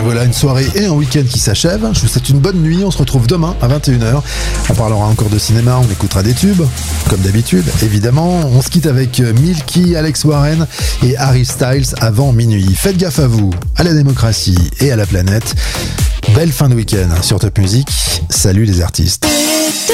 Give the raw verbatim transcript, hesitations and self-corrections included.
voilà une soirée et un week-end qui s'achèvent. Je vous souhaite une bonne nuit. On se retrouve demain à vingt et une heures. On parlera encore de cinéma, on écoutera des tubes, comme d'habitude, évidemment. On se quitte avec Milky, Alex Warren et Harry Styles avant minuit. Faites gaffe à vous, à la démocratie et à la planète. Belle fin de week-end sur Top Music. Salut les artistes.